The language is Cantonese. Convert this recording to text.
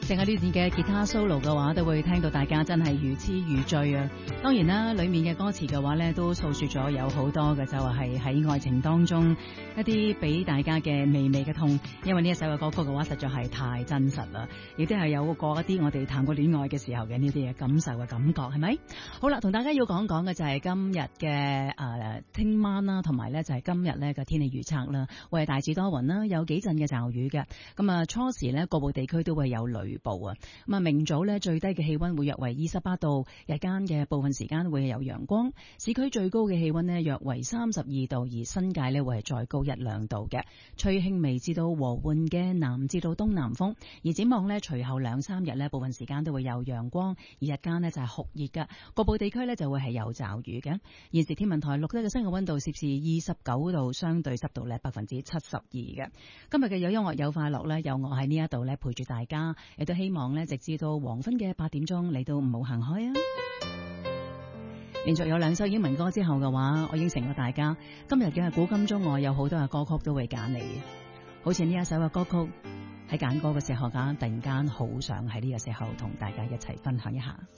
成個呢段嘅吉他 solo 嘅話，都會聽到大家真係如痴如醉啊！當然啦，裏面嘅歌詞嘅話咧，都訴說咗有好多嘅，就係喺愛情當中一啲俾大家嘅微微嘅痛。因為呢一首嘅歌曲嘅話，實在係太真實啦，亦都係有過一啲我哋談過戀愛嘅時候嘅呢啲嘅感受嘅感覺，係咪？好啦，同大家要講講嘅就係今日嘅聽晚啦，同埋咧就係今日咧嘅天氣預測啦，會係大致多雲啦，有幾陣嘅驟雨嘅。咁啊，初時咧局部地區都會有雷暴啊。咁啊，明早咧最低嘅氣溫會約為28度，日間嘅部分時間會有陽光。市區最高嘅氣溫咧約為32度，而新界咧會係再高1-2度嘅。吹輕微至到和緩嘅南至到東南風。而展望咧，隨後2-3日咧部分時間都會有陽光，而日間咧就係酷熱嘅，局部地區咧就會係有驟雨嘅。現時天文台錄得嘅室外溫度攝氏29度，相對濕度咧72%嘅。今日嘅有音樂有快樂咧，有我喺呢一度咧陪住大家，亦都希望咧直至到黃昏嘅8點鐘，你都唔好行開啊！連續有2首英文歌之後嘅話，我應承過大家，今日嘅古今中外有好多嘅歌曲都會揀你，好似呢一首嘅歌曲喺揀歌嘅時候突然間好想喺呢個時候同大家一齊分享一下。